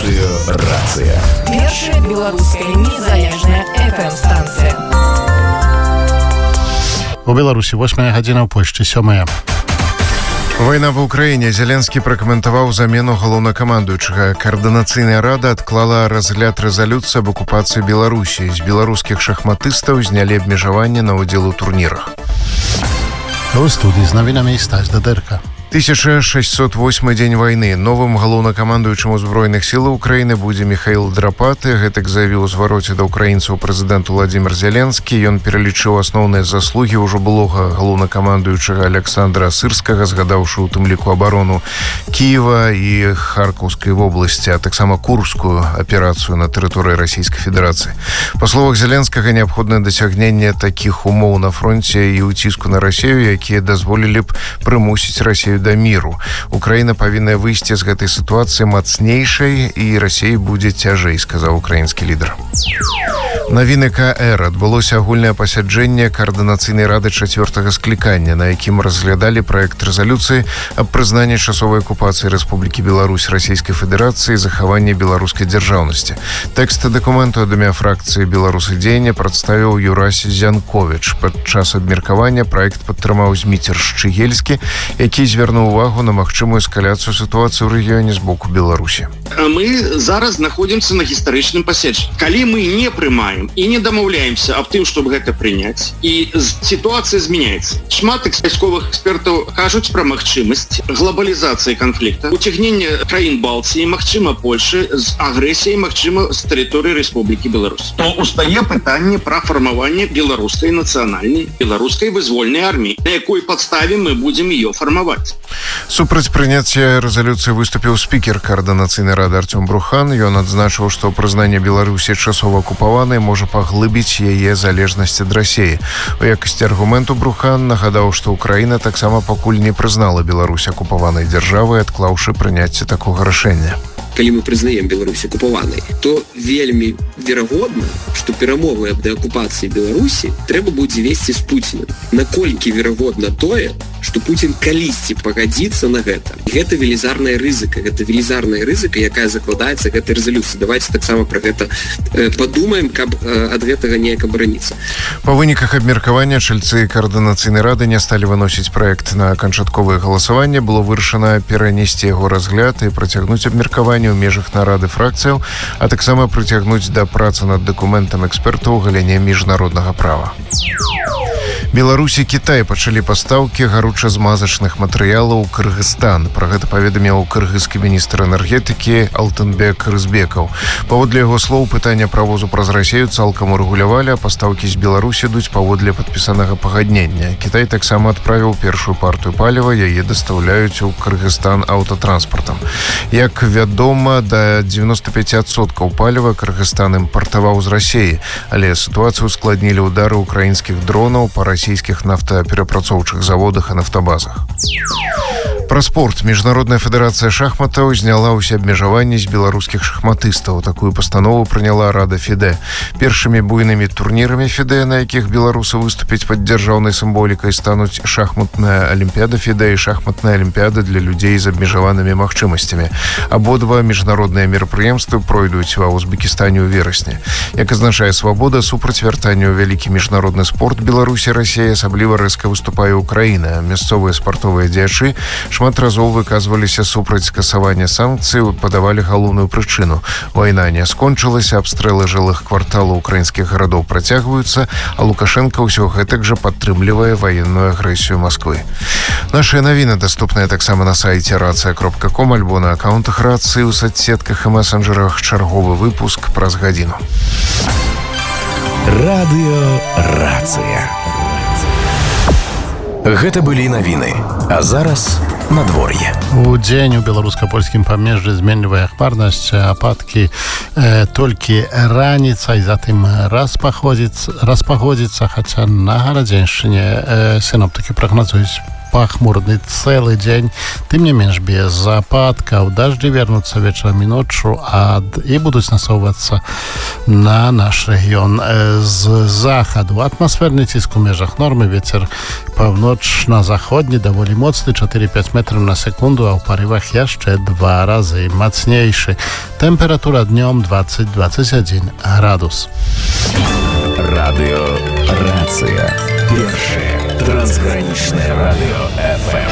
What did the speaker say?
Радыёрацыя. Першая беларуская незалежная FM-станцыя. У Беларусі 8 гадзіна, у Польшчы 7. Вайна ва ўкраіне. Зеленскі пракаментаваў замену галоўнакамандуючага. Каардынацыйная рада адклала разгляд рэзалюцыі аб акупацыі Беларусі. З беларускіх шахматыстаў знялі абмежаванне на ўдзел у турнірах. У студыі з навінамі Стась Дадэрка. 1608 дзень вайны. Новым галоўнакамандуючым узброеных сілаў Украіны будзе Михаил Драпаты. Гэтак заявіў у звароце да ўкраінцаў прэзідэнт Владзімір Зеленскі. Ён пералічыў асноўныя заслугі ўжо былога галоўнакамандуючага Александра Сырскага, згадаўшы у тым ліку абарону Кіева і Харкаўскай вобласці, а таксама Курскую аперацыю на тэрыторыі Расійскай Федэрацыі. Па словах Зеленскага, неабходнае дасягненне такіх умоў на фронце і ўціску на Расію, якія дазволілі б прымусіць Расію да міру. Украіна павінна выйсці з гэтай сітуацыі мацнейшай, і Расіі будзе цяжэй, сказаў украінскі лідар. Навіны КР. Адбылося агульнае пасяджэнне Каардынацыйнай рады 4-га склікання, на якім разглядалі праект рэзалюцыі аб прызнанні часовай акупацыі Рэспублікі Беларусь Расійскай Федэрацыі і захаванні беларускай дзяржаўнасці. Тэкст дакументу ад імя фракцыі «Беларусы дзеяння» прадставіў Юрась Зянковіч. Падчас абмеркавання праект падтрымаў Зміцер Шчыгельскі, які звярнуў увагу на магчымую эскаляцыю сітуацыі ў рэгіёне з боку Беларусі. Мы зараз знаходзімся на гістарычным паседжанні. Калі мы не прымаем і не дамаўляемся аб тым, чтобы гэта прыняць, і сітуацыя змяняецца. Шмат вайсковых экспертаў кажуць пра магчымасць глобалізацыі канфлікта, уцягнення краін Балтыі, магчыма Польшы з агрэсіяй, магчыма з тэрыторыі Рэспублікі Беларусь. То устае пытанне пра фармаванне беларускай нацыянальнай, беларускай вызвольнай арміі, на якой падставе мы будзем ее фармаваць. Супраць прыняцця рэзалюцыі выступіў спікер Каардынацыйнай рады Артём Брухан. Ён адзначыў, што прызнанне Беларусі часова акупаванай можа паглыбіць яе залежнасць ад Расіі. У якасці аргументу Брухан нагадаў, што Украіна таксама пакуль не прызнала Беларусь акупаванай дзяржавай, адклаўшы прыняцце такога рашэння. Калі мы прызнаем Беларусь акупаванай, то вельмі верагодна, што перамовы аб дэакупацыі Беларусі трэба будзе весці з Пуцінам. Наколькі верагодна тое, што Пуцін калісьці пагадзіцца на гэта. Гэта велізарная рызыка, якая закладаецца гэтай рэзалюцыі. Давайте таксама пра гэта падумаем, каб ад гэтага неяк абараніцца. Па выніках абмеркавання чальцы Каардынацыйнай рады не сталі выносіць праект на канчатковае галасаванне. Было вырашана перанесці яго разгляд і працягнуць абмеркаванне ў межах нарады фракцыяў, а таксама прыцягнуць да працы над дакументам экспертаў у галіне міжнароднага права. Беларусь і Кітай пачалі пастаўкі гаручазмазачных матэрыялаў у Кыргызстан. Пра гэта паведаміў кыргызскі міністр энергетыкі Алтынбек Рызбекаў. Паводле яго слоў, пытанне правозу праз Расію цалкам урэгулявалі, а пастаўкі з Беларусі ідуць паводле падпісанага пагаднення. Кітай таксама адправіў першую партыю паліва, яе дастаўляюць у Кыргызстан аўтатранспартам. Як вядома, да 95% паліва Кыргызстан імпартаваў з Расіі, але сітуацыю ускладнілі ўдары украінскіх дронаў па расійскіх нафтаперапрацоўчых заводах і нафтабазах. Пра спорт. Міжнародная федэрацыя шахматаў зняла ўсе абмежаванні з беларускіх шахматыстаў. Такую пастанову прыняла Рада ФІДЭ. Першымі буйнымі турнірамі ФІДЭ, на якіх беларусы выступяць пад дзяржаўнай сімволікай, стануць шахматная алімпіяда ФІДЭ і шахматная алімпіяда для людзей з абмежаванымі магчымасцямі. Абодва міжнародныя мерапрыемствы пройдуць ва Узбекістане ў верасні. Як азначае Свабода, супраць вяртання ў вялікі міжнародны спорт Беларусі Расія асабліва рэзка выступае Украіна. Мясцовыя спартовыя дзеячы шмат разоў выказваліся супраць скасавання санкцый, падавалі галоўную прычыну. Вайна не скончылася, абстрэлы жылых кварталаў украінскіх гарадоў працягваюцца, а Лукашенко ўсё гэтак жа падтрымлівае ваенную агрэсію Масквы. Нашыя навіны даступныя таксама на сайце racia.com альбо на акаунтах Рацыі ў соцсетках і месенджерах. Чарговы выпуск праз гадзіну. Радыёрацыя. Гэта былі навіны. А зараз надвор'е. У дзень у беларуска-польскім памежжы зменлівая ахмарнасць, ападкі толькі раніцай, затым распагодзіцца, хаця на гарадзеншчыне сіноптыкі прагназуюць пахмурный целый день. Тем не меньше, без опадков. Дожди вернутся вечером и ночью, и будут насовываться на наш регион з заходу. Атмосферный тиск у межах нормы. Ветер північно-заходній доволі моцний, 4-5 метрів на секунду, а в поривах ще 2 рази мощнейший. Температура днем 20-21 градус. Радио «Рация». Первое трансграничное радио ФМ.